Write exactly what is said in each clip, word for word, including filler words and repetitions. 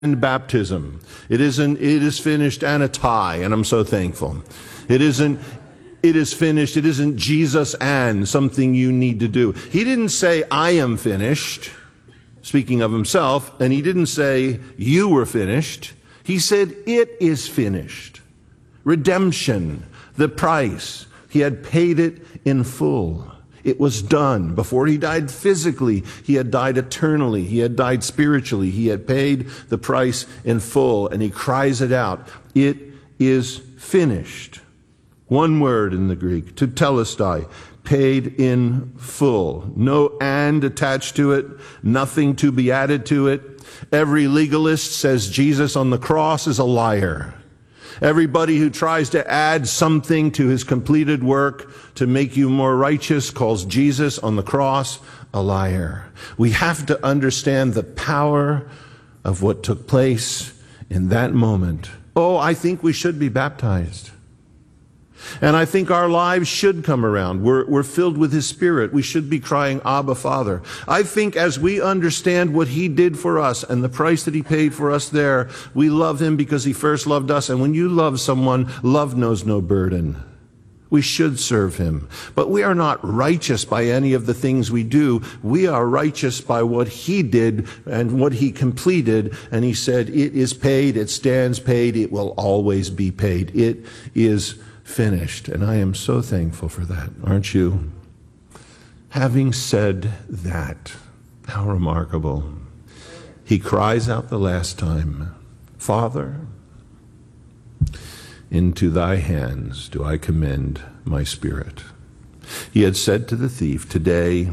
baptism. It isn't, it is finished and a tie, and I'm so thankful. It isn't, it is finished. It isn't Jesus and something you need to do. He didn't say, I am finished, speaking of himself, and he didn't say, you were finished. He said, it is finished. Redemption, the price. He had paid it in full. It was done. Before he died physically, he had died eternally. He had died spiritually. He had paid the price in full, and he cries it out. It is finished. One word in the Greek, tetelestai, paid in full. No and attached to it, nothing to be added to it. Every legalist says Jesus on the cross is a liar. Everybody who tries to add something to his completed work to make you more righteous calls Jesus on the cross a liar. We have to understand the power of what took place in that moment. Oh, I think we should be baptized. And I think our lives should come around. We're, we're filled with His Spirit. We should be crying, Abba, Father. I think as we understand what He did for us and the price that He paid for us there, we love Him because He first loved us. And when you love someone, love knows no burden. We should serve Him. But we are not righteous by any of the things we do. We are righteous by what He did and what He completed. And He said, it is paid, it stands paid, it will always be paid. It is finished. And I am so thankful for that, aren't you? Having said that, how remarkable. He cries out the last time, Father, into thy hands do I commend my spirit. He had said to the thief, today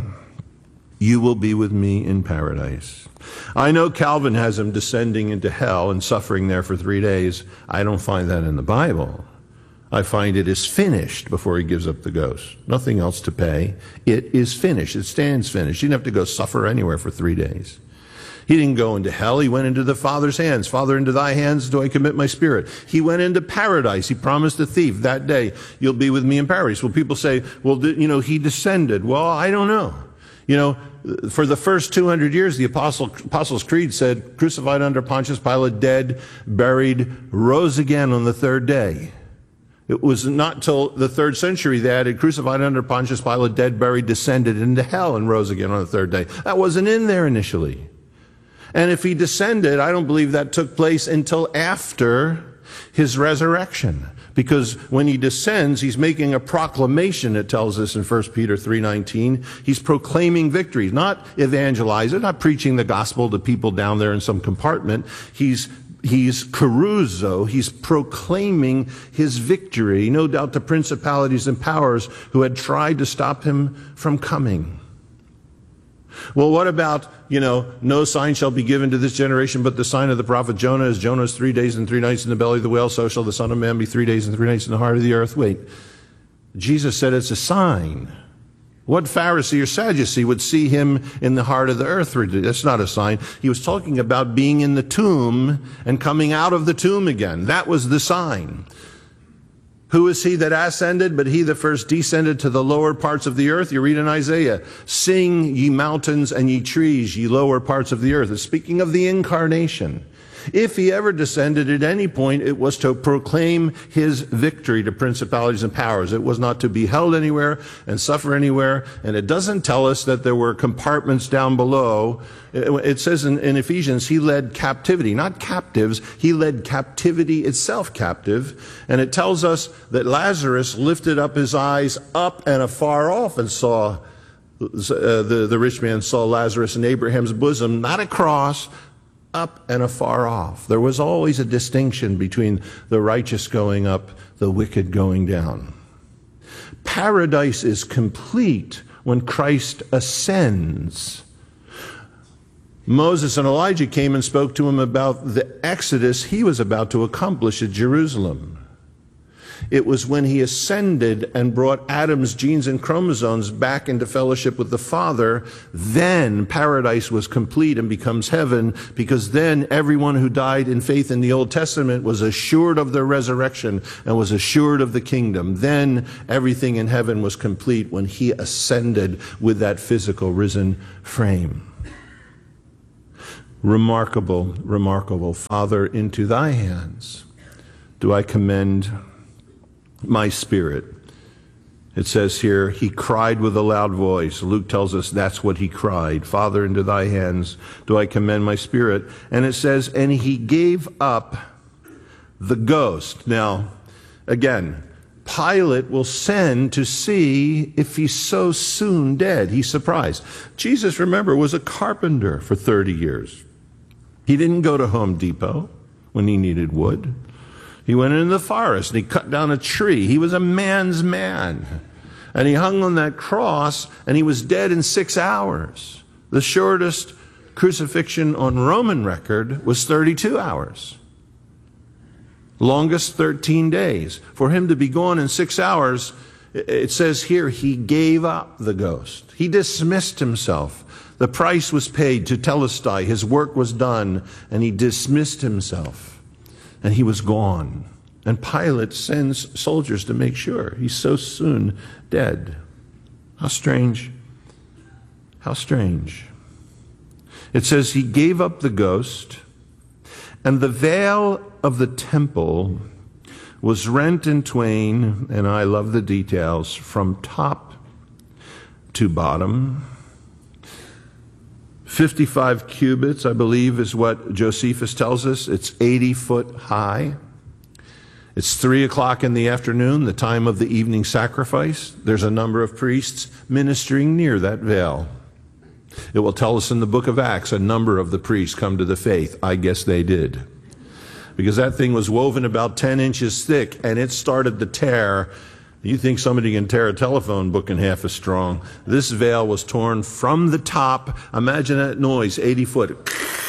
you will be with me in paradise. I know Calvin has him descending into hell and suffering there for three days. I don't find that in the Bible. I find it is finished before he gives up the ghost. Nothing else to pay. It is finished. It stands finished. He didn't have to go suffer anywhere for three days. He didn't go into hell. He went into the Father's hands. Father, into thy hands do I commit my spirit. He went into paradise. He promised the thief that day, you'll be with me in paradise. Well, people say, well, you know, he descended. Well, I don't know. You know, for the first two hundred years, the Apostle, Apostles' Creed said, crucified under Pontius Pilate, dead, buried, rose again on the third day. It was not until the third century they added crucified under Pontius Pilate, dead, buried, descended into hell, and rose again on the third day. That wasn't in there initially. And if he descended, I don't believe that took place until after his resurrection. Because when he descends, he's making a proclamation, it tells us in First Peter three nineteen. He's proclaiming victory, not evangelizing, not preaching the gospel to people down there in some compartment. He's He's caruso, he's proclaiming his victory, no doubt to principalities and powers who had tried to stop him from coming. Well, what about, you know, no sign shall be given to this generation but the sign of the prophet Jonah. As Jonah is three days and three nights in the belly of the whale, so shall the Son of Man be three days and three nights in the heart of the earth. Wait, Jesus said it's a sign. What Pharisee or Sadducee would see him in the heart of the earth? That's not a sign. He was talking about being in the tomb and coming out of the tomb again. That was the sign. Who is he that ascended? But he that first descended to the lower parts of the earth. You read in Isaiah, sing ye mountains and ye trees, ye lower parts of the earth. It's speaking of the incarnation. If he ever descended at any point, it was to proclaim his victory to principalities and powers. It was not to be held anywhere and suffer anywhere. And it doesn't tell us that there were compartments down below. It says in, in Ephesians, he led captivity, not captives. He led captivity itself captive. And it tells us that Lazarus lifted up his eyes up and afar off and saw, uh, the, the rich man saw Lazarus in Abraham's bosom, not across, up and afar off. There was always a distinction between the righteous going up, the wicked going down. Paradise is complete when Christ ascends. Moses and Elijah came and spoke to him about the exodus he was about to accomplish at Jerusalem. It was when he ascended and brought Adam's genes and chromosomes back into fellowship with the Father, then paradise was complete and becomes heaven, because then everyone who died in faith in the Old Testament was assured of their resurrection and was assured of the kingdom. Then everything in heaven was complete when he ascended with that physical risen frame. Remarkable, remarkable. Father, into thy hands do I commend my spirit. It says here, he cried with a loud voice. Luke tells us that's what he cried. Father, into thy hands do I commend my spirit. And it says, and he gave up the ghost. Now, again, Pilate will send to see if he's so soon dead. He's surprised. Jesus, remember, was a carpenter for thirty years. He didn't go to Home Depot when he needed wood. He went into the forest and he cut down a tree. He was a man's man. And he hung on that cross and he was dead in six hours. The shortest crucifixion on Roman record was thirty-two hours. Longest thirteen days. For him to be gone in six hours, it says here, he gave up the ghost. He dismissed himself. The price was paid to Telestai. His work was done, and he dismissed himself. And he was gone. And Pilate sends soldiers to make sure he's so soon dead. How strange. How strange. It says he gave up the ghost, and the veil of the temple was rent in twain, and I love the details, from top to bottom. fifty-five cubits, I believe, is what Josephus tells us. It's eighty foot high. It's three o'clock in the afternoon, the time of the evening sacrifice. There's a number of priests ministering near that veil. It will tell us in the book of Acts, a number of the priests come to the faith. I guess they did. Because that thing was woven about ten inches thick, and it started to tear. You think somebody can tear a telephone book in half as strong. This veil was torn from the top. Imagine that noise, eighty foot,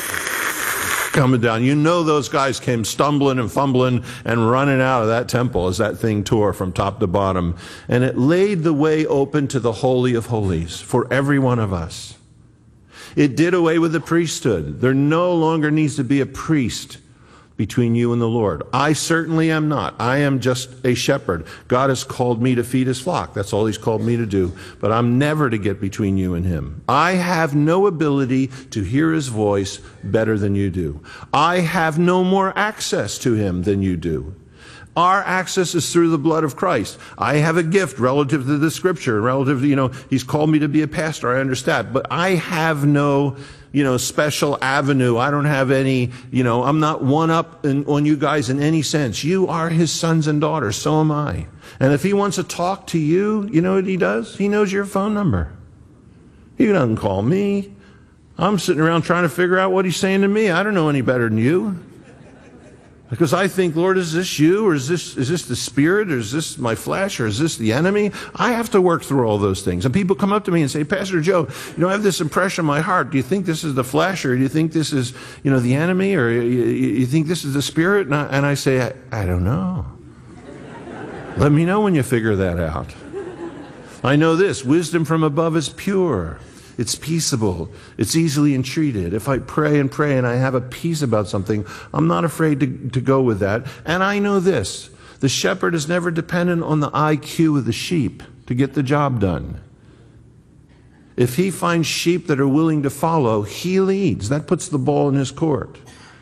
coming down. You know those guys came stumbling and fumbling and running out of that temple as that thing tore from top to bottom. And it laid the way open to the Holy of Holies for every one of us. It did away with the priesthood. There no longer needs to be a priest between you and the Lord. I certainly am not. I am just a shepherd. God has called me to feed his flock. That's all he's called me to do. But I'm never to get between you and him. I have no ability to hear his voice better than you do. I have no more access to him than you do. Our access is through the blood of Christ. I have a gift relative to the scripture, relative to, you know, he's called me to be a pastor. I understand. But I have no, you know, special avenue. I don't have any, you know, I'm not one up in, on you guys in any sense. You are his sons and daughters. So am I. And if he wants to talk to you, you know what he does? He knows your phone number. He doesn't call me. I'm sitting around trying to figure out what he's saying to me. I don't know any better than you. Because I think, Lord, is this you, or is this is this the Spirit, or is this my flesh, or is this the enemy? I have to work through all those things. And people come up to me and say, Pastor Joe, you know, I have this impression in my heart. Do you think this is the flesh, or do you think this is, you know, the enemy, or you, you think this is the Spirit? And I, and I say, I, I don't know. Let me know when you figure that out. I know this, wisdom from above is pure. It's peaceable. It's easily entreated. If I pray and pray and I have a peace about something, I'm not afraid to, to go with that. And I know this. The shepherd is never dependent on the I Q of the sheep to get the job done. If he finds sheep that are willing to follow, he leads. That puts the ball in his court.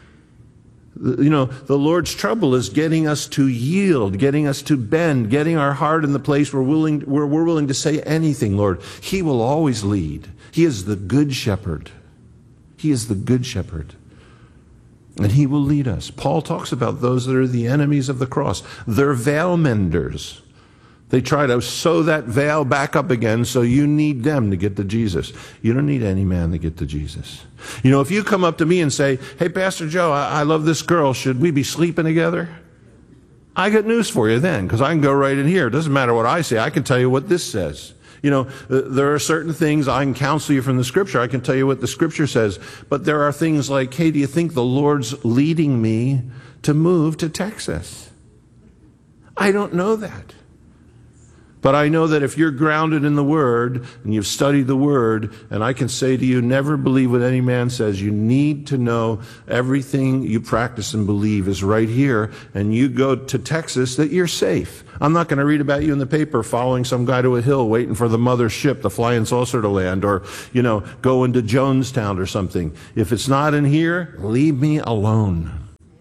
You know, the Lord's trouble is getting us to yield, getting us to bend, getting our heart in the place where, willing, where we're willing to say anything, Lord. He will always lead. He is the good shepherd. He is the good shepherd. And he will lead us. Paul talks about those that are the enemies of the cross. They're veil menders. They try to sew that veil back up again, so you need them to get to Jesus. You don't need any man to get to Jesus. You know, if you come up to me and say, hey, Pastor Joe, I, I love this girl. Should we be sleeping together? I got news for you then, because I can go right in here. It doesn't matter what I say. I can tell you what this says. You know, there are certain things I can counsel you from the Scripture. I can tell you what the Scripture says. But there are things like, hey, do you think the Lord's leading me to move to Texas? I don't know that. But I know that if you're grounded in the Word and you've studied the Word, and I can say to you, never believe what any man says. You need to know everything you practice and believe is right here, and you go to Texas, that you're safe. I'm not going to read about you in the paper following some guy to a hill waiting for the mother ship, the flying saucer to land, or, you know, go into Jonestown or something. If it's not in here, leave me alone.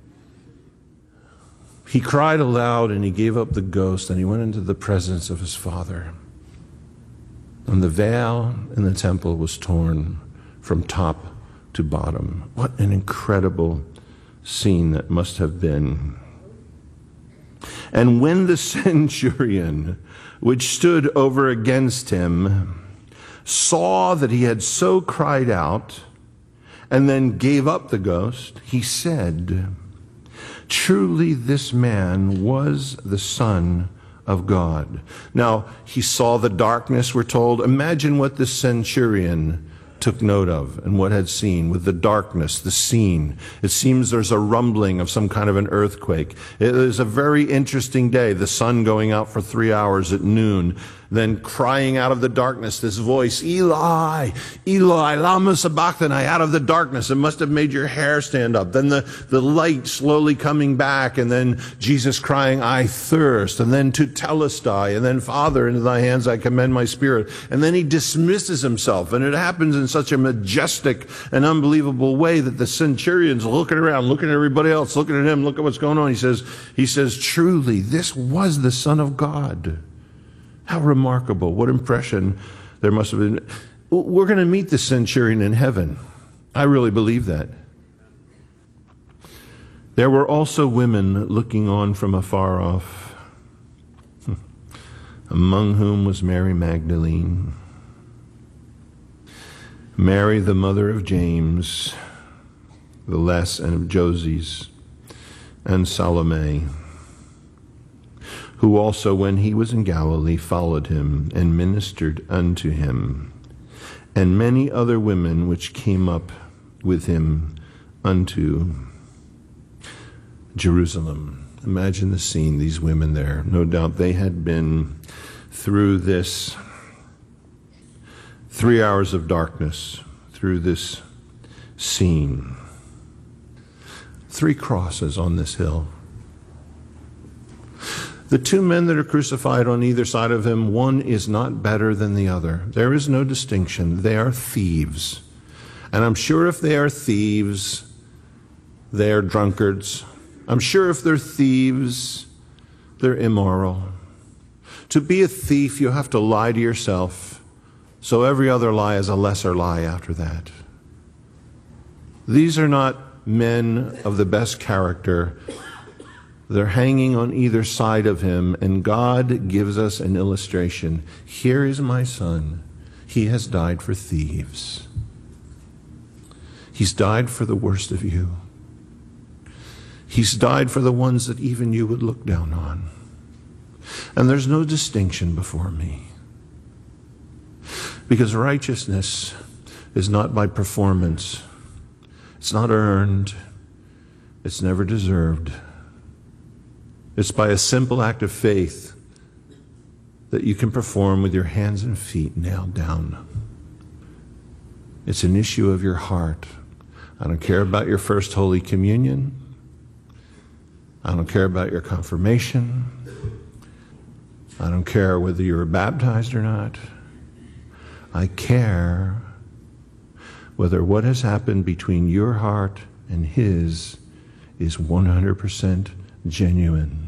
He cried aloud and he gave up the ghost and he went into the presence of his Father. And the veil in the temple was torn from top to bottom. What an incredible scene that must have been. And when the centurion, which stood over against him, saw that he had so cried out and then gave up the ghost, he said, "Truly this man was the Son of God." Now, he saw the darkness, we're told. Imagine what this centurion took note of and what had seen with the darkness, the scene. It seems there's a rumbling of some kind of an earthquake. It is a very interesting day, the sun going out for three hours at noon, then crying out of the darkness, this voice, "Eli, Eli, lama sabachthani," out of the darkness. It must have made your hair stand up. Then the, the light slowly coming back, and then Jesus crying, "I thirst," and then "Tetelestai," and then "Father, into thy hands I commend my spirit." And then he dismisses himself, and it happens in such a majestic and unbelievable way that the centurion's looking around, looking at everybody else, looking at him, look at what's going on. He says, he says, "Truly, this was the Son of God." How remarkable. What impression there must have been. We're going to meet the centurion in heaven. I really believe that. There were also women looking on from afar off, among whom was Mary Magdalene, Mary, the mother of James, the less, and of Joses, and Salome, who also, when he was in Galilee, followed him and ministered unto him, and many other women which came up with him unto Jerusalem. Imagine the scene, these women there. No doubt they had been through this three hours of darkness, through this scene. Three crosses on this hill. The two men that are crucified on either side of him, one is not better than the other. There is no distinction. They are thieves. And I'm sure if they are thieves, they are drunkards. I'm sure if they're thieves, they're immoral. To be a thief, you have to lie to yourself. So every other lie is a lesser lie after that. These are not men of the best character. They're hanging on either side of him, and God gives us an illustration. Here is my son. He has died for thieves. He's died for the worst of you. He's died for the ones that even you would look down on. And there's no distinction before me. Because righteousness is not by performance. It's not earned. It's never deserved. It's by a simple act of faith that you can perform with your hands and feet nailed down. It's an issue of your heart. I don't care about your first Holy Communion. I don't care about your confirmation. I don't care whether you were baptized or not. I care whether what has happened between your heart and his is one hundred percent genuine.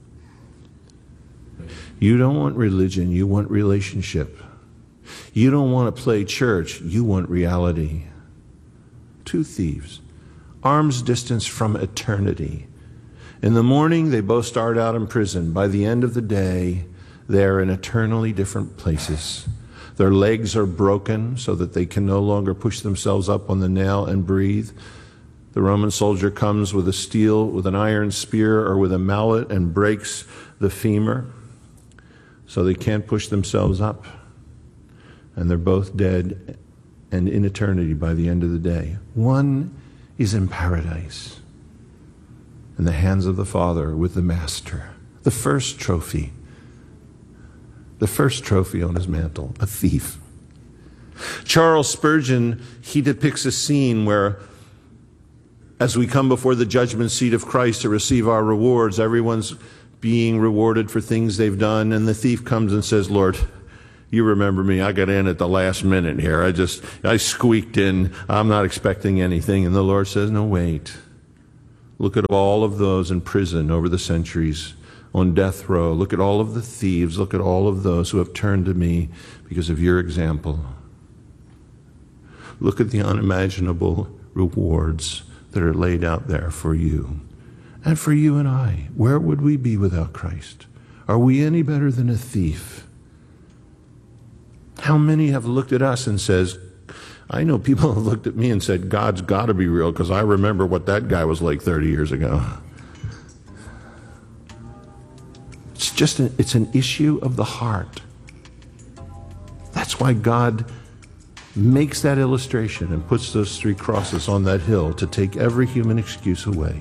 You don't want religion, you want relationship. You don't want to play church, you want reality. Two thieves, arm's distance from eternity. In the morning, they both start out in prison. By the end of the day, they're in eternally different places. Their legs are broken so that they can no longer push themselves up on the nail and breathe. The Roman soldier comes with a steel, with an iron spear or with a mallet and breaks the femur so they can't push themselves up. And they're both dead and in eternity by the end of the day. One is in paradise in the hands of the Father with the Master, the first trophy. The first trophy on his mantle, a thief. Charles Spurgeon, he depicts a scene where as we come before the judgment seat of Christ to receive our rewards, everyone's being rewarded for things they've done, and the thief comes and says, Lord, you remember me. I got in at the last minute here. I just, I squeaked in. I'm not expecting anything. And the Lord says, no, wait. Look at all of those in prison over the centuries, on death row. Look at all of the thieves. Look at all of those who have turned to me because of your example. Look at the unimaginable rewards that are laid out there for you and for you and I. Where would we be without Christ? Are we any better than a thief? How many have looked at us and says, I know people have looked at me and said, God's got to be real because I remember what that guy was like thirty years ago. It's just, a, it's an issue of the heart. That's why God makes that illustration and puts those three crosses on that hill to take every human excuse away.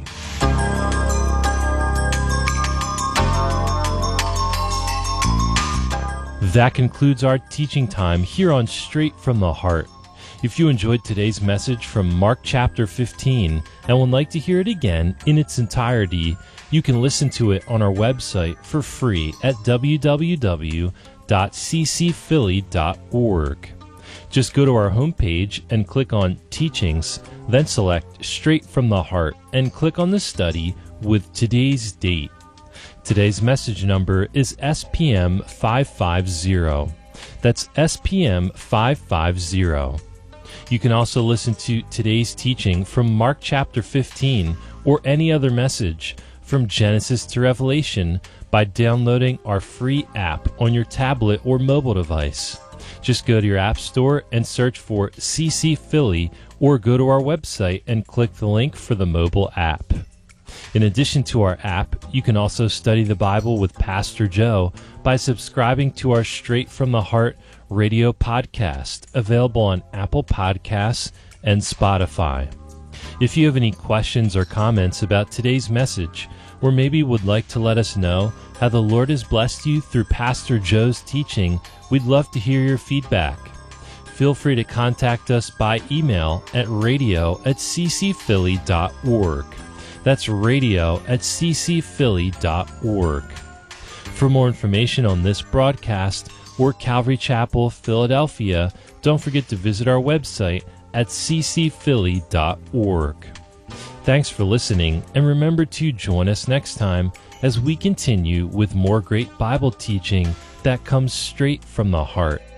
That concludes our teaching time here on Straight from the Heart. If you enjoyed today's message from Mark chapter fifteen and would like to hear it again in its entirety, you can listen to it on our website for free at w w w dot c c philly dot org. Just go to our homepage and click on Teachings, then select Straight from the Heart and click on the study with today's date. Today's message number is S P M five five zero. That's S P M five five zero. You can also listen to today's teaching from Mark chapter fifteen or any other message from Genesis to Revelation by downloading our free app on your tablet or mobile device. Just go to your app store and search for C C Philly or go to our website and click the link for the mobile app. In addition to our app, you can also study the Bible with Pastor Joe by subscribing to our Straight from the Heart radio podcast, available on Apple Podcasts and Spotify. If you have any questions or comments about today's message, or maybe would like to let us know how the Lord has blessed you through Pastor Joe's teaching, we'd love to hear your feedback. Feel free to contact us by email at radio at c c philly dot org. That's radio at c c philly dot org. For more information on this broadcast or Calvary Chapel, Philadelphia, don't forget to visit our website at c c philly dot org. Thanks for listening, and remember to join us next time as we continue with more great Bible teaching that comes straight from the heart.